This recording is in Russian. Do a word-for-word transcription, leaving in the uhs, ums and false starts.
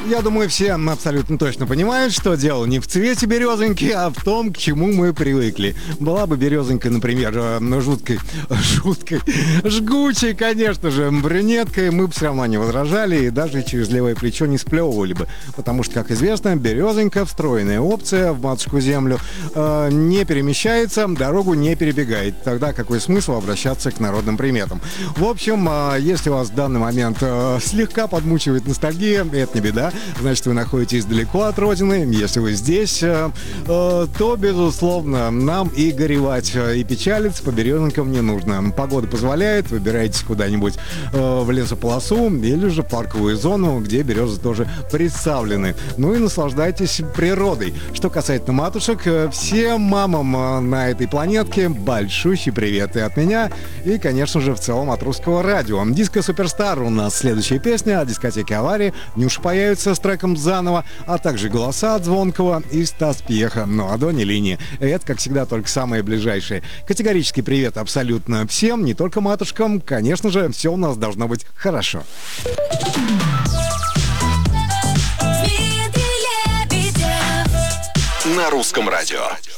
Я думаю, все абсолютно точно понимают, что дело не в цвете березоньки, а в том, к чему мы привыкли. Была бы березонька, например, жуткой, жуткой, жгучей, конечно же, брюнеткой, мы бы все равно не возражали и даже через левое плечо не сплевывали бы. Потому что, как известно, березонька, встроенная опция в матушку землю, э, не перемещается, дорогу не перебегает. Тогда какой смысл обращаться к народным приметам? В общем, э, если вас в данный момент э, слегка подмучивает ностальгия, это не беда. Значит, вы находитесь далеко от родины. Если вы здесь, э, э, то, безусловно, нам и горевать, э, и печалиться по березонкам не нужно. Погода позволяет, выбирайтесь куда-нибудь э, в лесополосу или же парковую зону, где березы тоже представлены. Ну и наслаждайтесь природой. Что касательно матушек, э, всем мамам э, на этой планетке большущий привет и от меня, и, конечно же, в целом от русского радио. Диско Суперстар у нас следующая песня о дискотеке «Аварии». Нюша появится с треком «Заново», а также голоса от Звонкого и Стас Пьеха на ладони линии. Это, как всегда, только самые ближайшие. Категорический привет абсолютно всем, не только матушкам. Конечно же, все у нас должно быть хорошо. На русском радио.